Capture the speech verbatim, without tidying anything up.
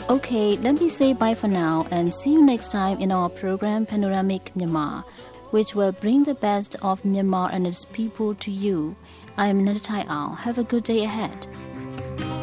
Okay, let me say bye for now and see you next time in our program Panoramic Myanmar, which will bring the best of Myanmar and its people to you. I am Natatai Al. Have a good day ahead.